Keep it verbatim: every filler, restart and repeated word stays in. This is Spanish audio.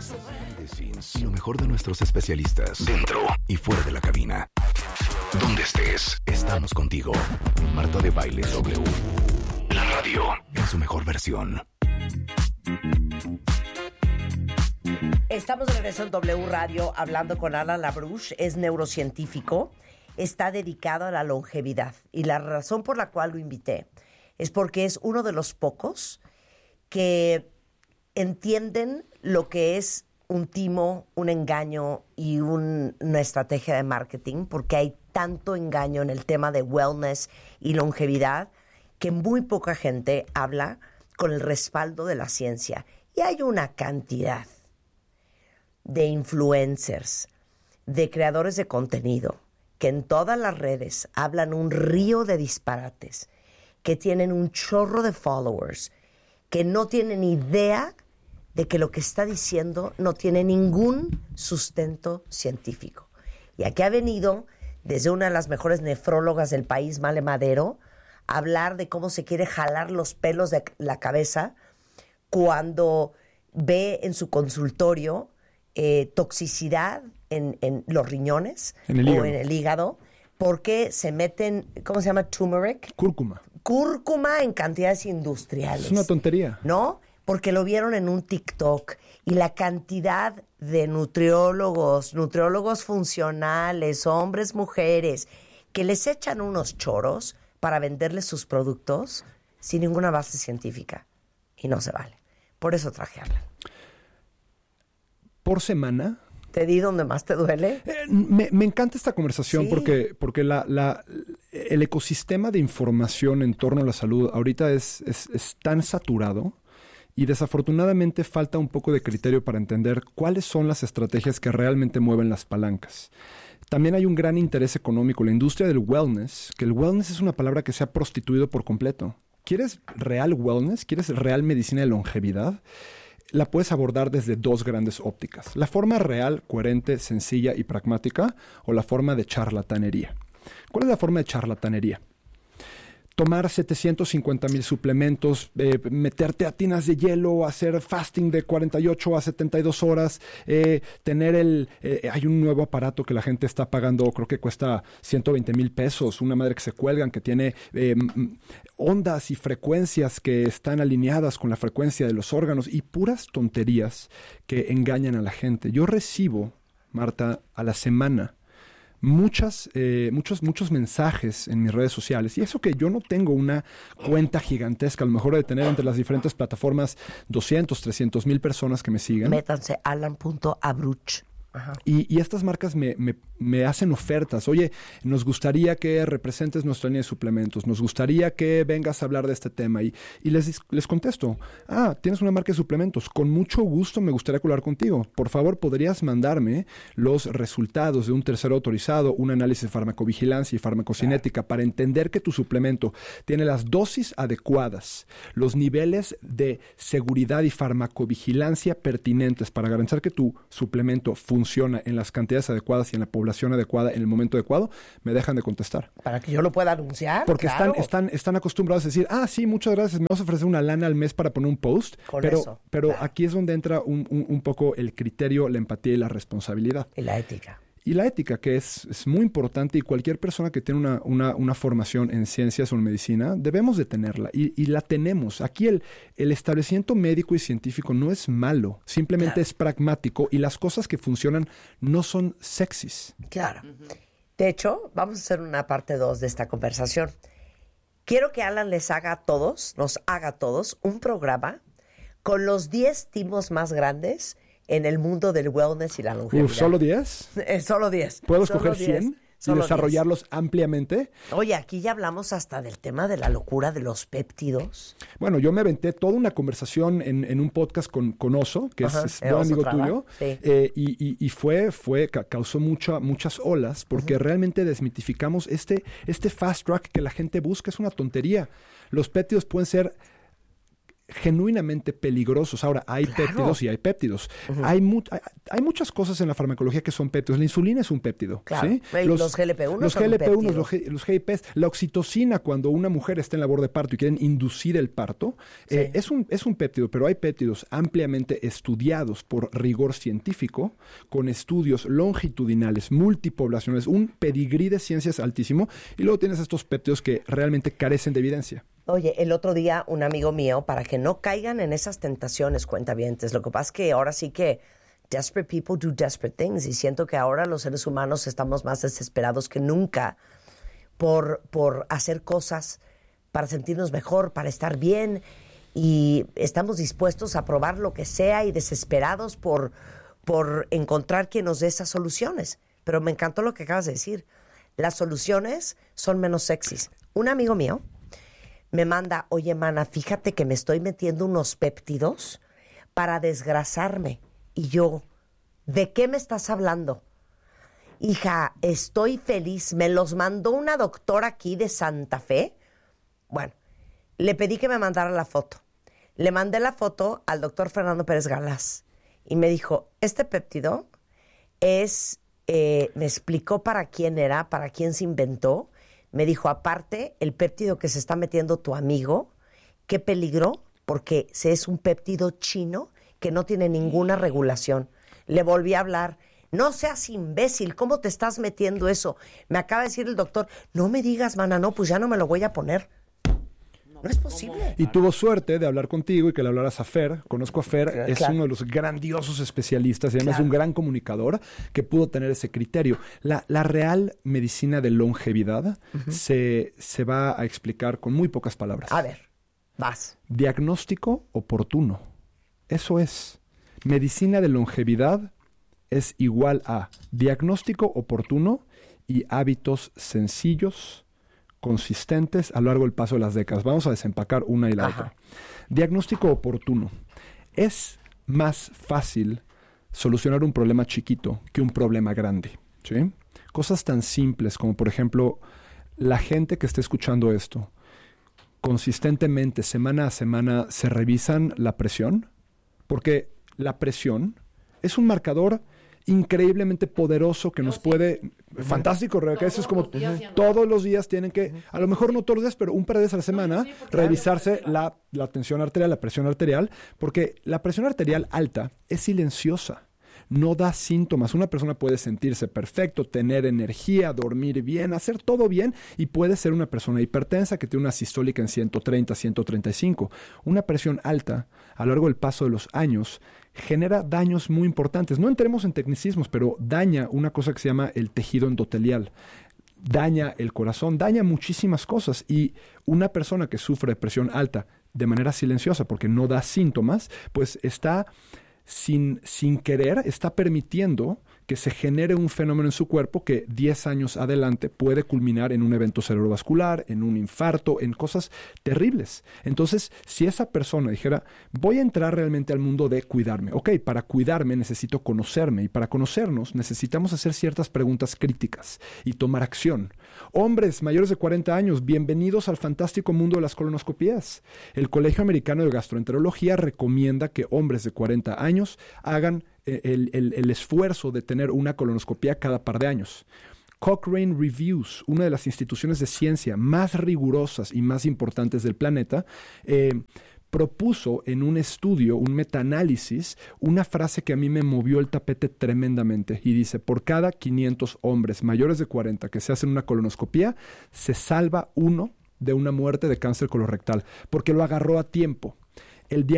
Y lo mejor de nuestros especialistas, dentro y fuera de la cabina. Donde estés, estamos contigo. Marta de Baile W. La radio en su mejor versión. Estamos de regreso en W Radio hablando con Alan LaBrouche. Es neurocientífico, está dedicado a la longevidad. Y la razón por la cual lo invité es porque es uno de los pocos que entienden lo que es un timo, un engaño y un, una estrategia de marketing, porque hay tanto engaño en el tema de wellness y longevidad que muy poca gente habla con el respaldo de la ciencia. Y hay una cantidad de influencers, de creadores de contenido, que en todas las redes hablan un río de disparates, que tienen un chorro de followers, que no tienen idea de que lo que está diciendo no tiene ningún sustento científico. Y aquí ha venido, desde una de las mejores nefrólogas del país, Male Madero, a hablar de cómo se quiere jalar los pelos de la cabeza cuando ve en su consultorio eh, toxicidad en, en los riñones en el o hígado. en el hígado, porque se meten, ¿cómo se llama? Turmeric. Cúrcuma. Cúrcuma en cantidades industriales. Es una tontería. ¿No? Porque lo vieron en un TikTok y la cantidad de nutriólogos, nutriólogos funcionales, hombres, mujeres, que les echan unos choros para venderles sus productos sin ninguna base científica. Y no se vale. Por eso traje a Alan. Por semana. ¿Te di donde más te duele? Eh, me, me encanta esta conversación Sí. porque, porque la, la, el ecosistema de información en torno a la salud ahorita es, es, es tan saturado. Y desafortunadamente falta un poco de criterio para entender cuáles son las estrategias que realmente mueven las palancas. También hay un gran interés económico. La industria del wellness, que el wellness es una palabra que se ha prostituido por completo. ¿Quieres real wellness? ¿Quieres real medicina de longevidad? La puedes abordar desde dos grandes ópticas. La forma real, coherente, sencilla y pragmática, o la forma de charlatanería. ¿Cuál es la forma de charlatanería? Tomar setecientos cincuenta mil suplementos, eh, meterte a tinas de hielo, hacer fasting de cuarenta y ocho a setenta y dos horas, eh, tener el... Eh, hay un nuevo aparato que la gente está pagando, creo que cuesta ciento veinte mil pesos, una madre que se cuelgan, que tiene eh, ondas y frecuencias que están alineadas con la frecuencia de los órganos y puras tonterías que engañan a la gente. Yo recibo, Marta, a la semana, Muchas, eh, muchos, muchos mensajes en mis redes sociales. Y eso que yo no tengo una cuenta gigantesca, a lo mejor de tener entre las diferentes plataformas doscientos, trescientos mil personas que me sigan. Métanse alan punto abruch. Ajá. Y, y estas marcas me, me, me hacen ofertas. Oye, nos gustaría que representes nuestra línea de suplementos. Nos gustaría que vengas a hablar de este tema. Y, y les, les contesto, ah, tienes una marca de suplementos. Con mucho gusto me gustaría hablar contigo. Por favor, ¿podrías mandarme los resultados de un tercero autorizado, un análisis de farmacovigilancia y farmacocinética claro. para entender que tu suplemento tiene las dosis adecuadas, los niveles de seguridad y farmacovigilancia pertinentes para garantizar que tu suplemento funciona funciona en las cantidades adecuadas y en la población adecuada en el momento adecuado, me dejan de contestar. Para que yo lo pueda anunciar. Porque claro. están, están, están acostumbrados a decir, ah, sí, muchas gracias, me vas a ofrecer una lana al mes para poner un post. Con pero eso, pero claro. aquí es donde entra un, un, un poco el criterio, la empatía y la responsabilidad. Y la ética. Y la ética, que es, es muy importante, y cualquier persona que tiene una, una, una formación en ciencias o en medicina, debemos de tenerla, y, y la tenemos. Aquí el, el establecimiento médico y científico no es malo, simplemente claro. es pragmático, y las cosas que funcionan no son sexys. Claro. Uh-huh. De hecho, vamos a hacer una parte dos de esta conversación. Quiero que Alan les haga a todos, nos haga a todos, un programa con los diez timos más grandes en el mundo del wellness y la longevidad. Uf, ¿solo diez? Eh, solo diez. ¿Puedo solo escoger diez. cien y Solo desarrollarlos diez. Ampliamente? Oye, aquí ya hablamos hasta del tema de la locura de los péptidos. Bueno, yo me aventé toda una conversación en, en un podcast con, con Oso, que Ajá, es, es buen amigo Traba. tuyo, sí. eh, y, y, y fue, fue, causó mucha, muchas olas, porque uh-huh. realmente desmitificamos este, este fast track que la gente busca, es una tontería. Los péptidos pueden ser genuinamente peligrosos. Ahora, hay Claro. péptidos y hay péptidos. Ujú. Hay, mu- hay, hay muchas cosas en la farmacología que son péptidos. La insulina es un péptido. Claro. ¿sí? Y los G L P uno Los son G L P uno, péptidos. los, G- los G I Ps, la oxitocina, cuando una mujer está en labor de parto y quieren inducir el parto, Sí. eh, es, un, es un péptido, pero hay péptidos ampliamente estudiados por rigor científico, con estudios longitudinales, multipoblacionales, un pedigrí de ciencias altísimo, y luego tienes estos péptidos que realmente carecen de evidencia. Oye, el otro día un amigo mío, para que no caigan en esas tentaciones, cuentavientes, lo que pasa es que ahora sí que desperate people do desperate things, y siento que ahora los seres humanos estamos más desesperados que nunca por, por hacer cosas para sentirnos mejor, para estar bien, y estamos dispuestos a probar lo que sea y desesperados por, por encontrar quien nos dé esas soluciones. Pero me encantó lo que acabas de decir. Las soluciones son menos sexys. Un amigo mío me manda, oye, mana, fíjate que me estoy metiendo unos péptidos para desgrasarme. Y yo, ¿de qué me estás hablando? Hija, estoy feliz. Me los mandó una doctora aquí de Santa Fe. Bueno, le pedí que me mandara la foto. Le mandé la foto al doctor Fernando Pérez Galás y me dijo, este péptido es, eh, me explicó para quién era, para quién se inventó. Me dijo, aparte, el péptido que se está metiendo tu amigo, qué peligro, porque se es un péptido chino que no tiene ninguna regulación. Le volví a hablar. No seas imbécil, ¿cómo te estás metiendo eso? Me acaba de decir el doctor, no me digas, mana, no, pues ya no me lo voy a poner. No es posible. Y tuvo suerte de hablar contigo y que le hablaras a Fer. Conozco a Fer, Claro. es uno de los grandiosos especialistas y además Claro. un gran comunicador que pudo tener ese criterio. La, la real medicina de longevidad uh-huh. se, se va a explicar con muy pocas palabras. A ver, vas. Diagnóstico oportuno. Eso es. Medicina de longevidad es igual a diagnóstico oportuno y hábitos sencillos, consistentes a lo largo del paso de las décadas. Vamos a desempacar una y la Ajá. otra. Diagnóstico oportuno. Es más fácil solucionar un problema chiquito que un problema grande, ¿sí? Cosas tan simples como, por ejemplo, la gente que esté escuchando esto, consistentemente, semana a semana, se revisan la presión, porque la presión es un marcador increíblemente poderoso que nos puede... Fantástico, que eso es como todos los días tienen que, a lo mejor no todos los días, pero un par de veces a la semana, revisarse la, la tensión arterial, la presión arterial, porque la presión arterial alta es silenciosa. No da síntomas. Una persona puede sentirse perfecto, tener energía, dormir bien, hacer todo bien, y puede ser una persona hipertensa que tiene una sistólica en ciento treinta, ciento treinta y cinco. Una presión alta, a lo largo del paso de los años, genera daños muy importantes. No entremos en tecnicismos, pero daña una cosa que se llama el tejido endotelial. Daña el corazón, daña muchísimas cosas. Y una persona que sufre de presión alta de manera silenciosa, porque no da síntomas, pues está... Sin, sin querer, está permitiendo que se genere un fenómeno en su cuerpo que diez años adelante puede culminar en un evento cerebrovascular, en un infarto, en cosas terribles. Entonces, si esa persona dijera, voy a entrar realmente al mundo de cuidarme. Ok, para cuidarme necesito conocerme, y para conocernos necesitamos hacer ciertas preguntas críticas y tomar acción. Hombres mayores de cuarenta años, bienvenidos al fantástico mundo de las colonoscopías. El Colegio Americano de Gastroenterología recomienda que hombres de cuarenta años hagan El, el, el esfuerzo de tener una colonoscopia cada par de años. Cochrane Reviews, una de las instituciones de ciencia más rigurosas y más importantes del planeta, eh, propuso en un estudio, un metaanálisis, una frase que a mí me movió el tapete tremendamente, y dice, por cada quinientos hombres mayores de cuarenta que se hacen una colonoscopia, se salva uno de una muerte de cáncer colorectal, porque lo agarró a tiempo. El